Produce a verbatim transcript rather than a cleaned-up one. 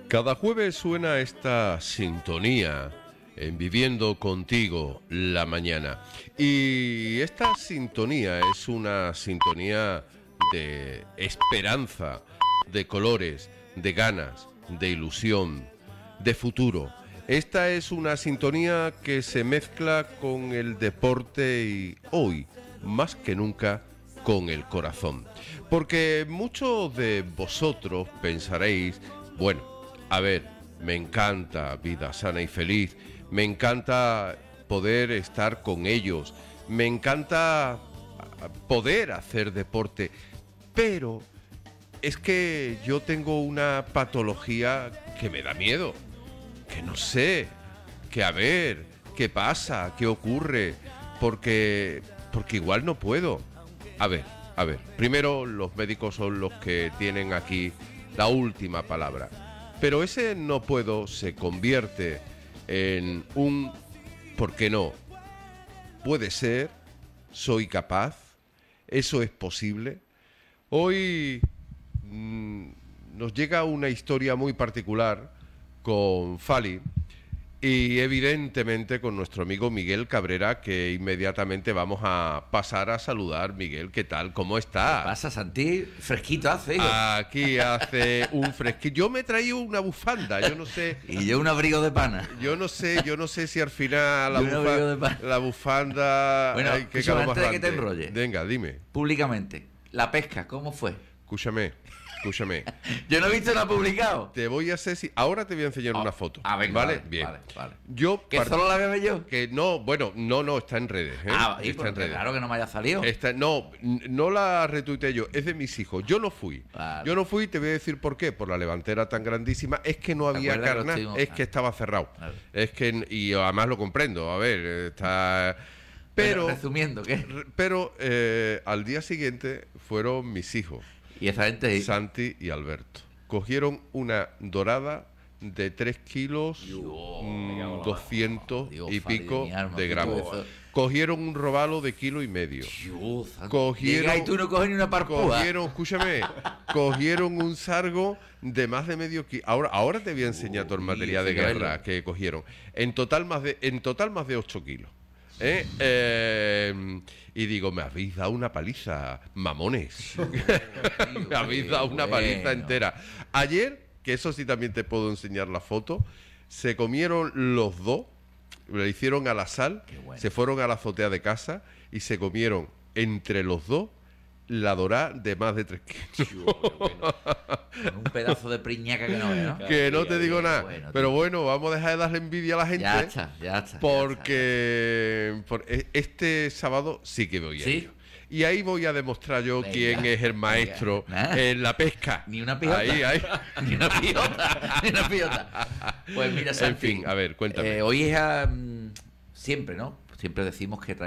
Cada jueves suena esta sintonía en Viviendo Contigo la Mañana. Y esta sintonía es una sintonía de esperanza, de colores, de ganas, de ilusión, de futuro. Esta es una sintonía que se mezcla con el deporte y hoy, más que nunca, con el corazón. Porque muchos de vosotros pensaréis, bueno, a ver, me encanta Vida Sana y Feliz, me encanta poder estar con ellos, me encanta poder hacer deporte, pero es que yo tengo una patología que me da miedo, que no sé, que a ver, qué pasa, qué ocurre, porque, porque igual no puedo. A ver, a ver, primero los médicos son los que tienen aquí la última palabra. Pero ese no puedo se convierte en un ¿por qué no? Puede ser, soy capaz, eso es posible. Hoy mmm, nos llega una historia muy particular con Fali y evidentemente con nuestro amigo Miguel Cabrera, que inmediatamente vamos a pasar a saludar. Miguel, ¿qué tal? ¿Cómo está? ¿Qué pasa, Santi? Fresquito hace, hijo. Aquí hace un fresquito. Yo me he traído una bufanda, yo no sé. Y yo un abrigo de pana. Yo no sé, yo no sé si al final la, un bufa, abrigo de pana. la bufanda. Bueno, ay, qué escúchame, más antes de que grande. te enrolles. Venga, dime. Públicamente, la pesca, ¿cómo fue? Escúchame, escúchame. Yo no he visto nada publicado. Te voy a hacer si ahora te voy a enseñar oh, una foto. Ah, venga, ¿vale? Vale, bien. Vale, vale. Yo ¿Que part... solo la veo yo? Que no, bueno, no, no, está en redes. ¿eh? Ah, y está en redes. Claro que no me haya salido. Está, no, no la retuiteé yo, es de mis hijos. Yo no fui. Vale. Yo no fui, te voy a decir por qué. Por la levantera tan grandísima. Es que no había carnal, es estuvimos... que estaba cerrado. Vale. Es que, y además lo comprendo. A ver, está. Pero, pero resumiendo, ¿qué? Pero eh, al día siguiente fueron mis hijos. Y esa gente. Santi y Alberto. Cogieron una dorada de tres kilos, Dios, mmm, doscientos Dios, y Fali, pico de, mi alma, de gramos. Cogieron un robalo de kilo y medio. Dios, cogieron, Llega y tú no coges ni una parpúa. Cogieron, escúchame, cogieron un sargo de más de medio kilo. Ahora, ahora te voy a enseñar todo el material de guerra que cogieron. En total más de, en total más de ocho kilos. ¿Eh? Eh, y digo, me habéis dado una paliza, mamones. Me habéis dado una paliza entera. Ayer, que eso sí también te puedo enseñar la foto, se comieron los dos, le hicieron a la sal, bueno. Se fueron a la azotea de casa y se comieron entre los dos la dorá de más de tres kilos. Bueno. Con un pedazo de priñaca que no veo, ¿no? Que no te digo nada. Bueno, pero bueno, vamos a dejar de darle envidia a la gente. Ya está, ya está. Porque ya está. Por este sábado sí que voy a ir. ¿Sí? Y ahí voy a demostrar yo venga, quién es el maestro en la pesca. Ni una pijota. Ahí, ahí. Ni una pijota. Ni una pijota. Pues mira, Santi, en fin, a ver, cuéntame. Eh, hoy es um, siempre, ¿no? Siempre decimos que traemos